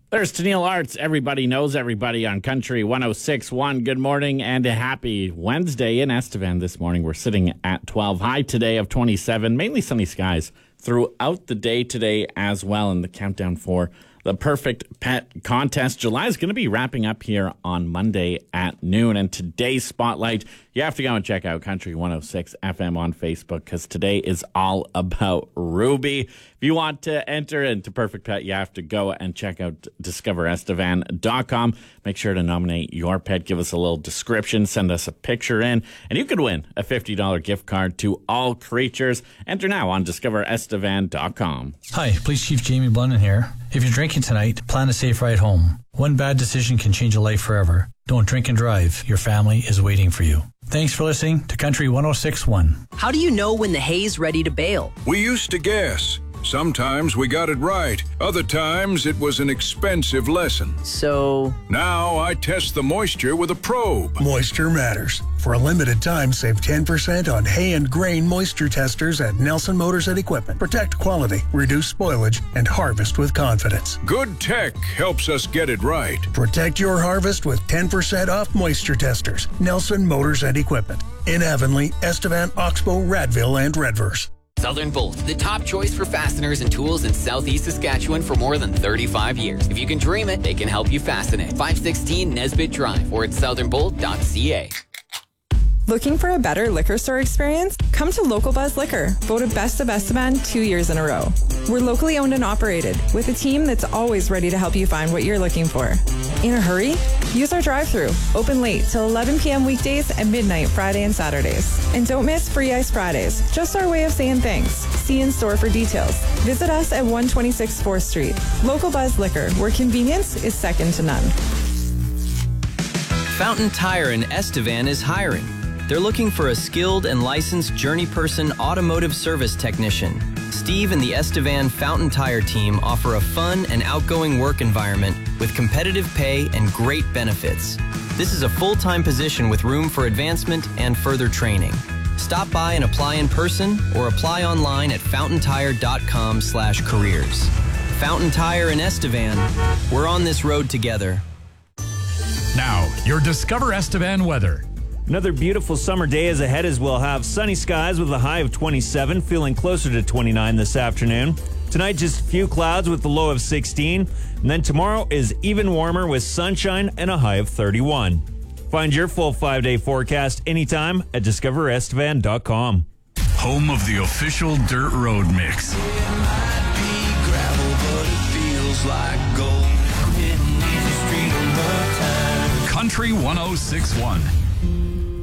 There's Tennille Arts. Everybody knows everybody on Country 106.1. Good morning and a happy Wednesday in Estevan this morning. We're sitting at 12. High today of 27. Mainly sunny skies throughout the day today as well. And the countdown for the Perfect Pet Contest. July is going to be wrapping up here on Monday at noon. And today's spotlight, you have to go and check out Country 106 FM on Facebook because today is all about Ruby. If you want to enter into Perfect Pet, you have to go and check out discoverestevan.com. Make sure to nominate your pet. Give us a little description. Send us a picture in. And you could win a $50 gift card to All Creatures. Enter now on discoverestevan.com. Hi, Police Chief Jamie Blunden here. If you're drinking tonight, plan a safe ride home. One bad decision can change a life forever. Don't drink and drive. Your family is waiting for you. Thanks for listening to Country 106.1. How do you know when the hay's ready to bale? We used to guess. Sometimes we got it right. Other times it was an expensive lesson. So Now I test the moisture with a probe. Moisture matters. For a limited time, save 10% on hay and grain moisture testers at Nelson Motors and Equipment. Protect quality, reduce spoilage, and harvest with confidence. Good tech helps us get it right. Protect your harvest with 10% off moisture testers. Nelson Motors and Equipment. In Avonlea, Estevan, Oxbow, Radville, and Redverse. Southern Bolt, the top choice for fasteners and tools in Southeast Saskatchewan for more than 35 years. If you can dream it, they can help you fasten it. 516 Nesbitt Drive or at southernbolt.ca. Looking for a better liquor store experience? Come to Local Buzz Liquor, voted Best of Estevan 2 years in a row. We're locally owned and operated, with a team that's always ready to help you find what you're looking for. In a hurry? Use our drive-thru, open late till 11 p.m. weekdays and midnight Friday and Saturdays. And don't miss Free Ice Fridays, just our way of saying thanks. See in store for details. Visit us at 126 4th Street. Local Buzz Liquor, where convenience is second to none. Fountain Tire in Estevan is hiring. They're looking for a skilled and licensed journey person automotive service technician. Steve and the Estevan Fountain Tire team offer a fun and outgoing work environment with competitive pay and great benefits. This is a full-time position with room for advancement and further training. Stop by and apply in person or apply online at fountaintire.com/careers. Fountain Tire in Estevan. We're on this road together. Now, your Discover Estevan weather. Another beautiful summer day is ahead as we'll have sunny skies with a high of 27, feeling closer to 29 this afternoon. Tonight, just a few clouds with the low of 16. And then tomorrow is even warmer with sunshine and a high of 31. Find your full 5-day forecast anytime at discoverestevan.com. Home of the official Dirt Road Mix. Country 106.1.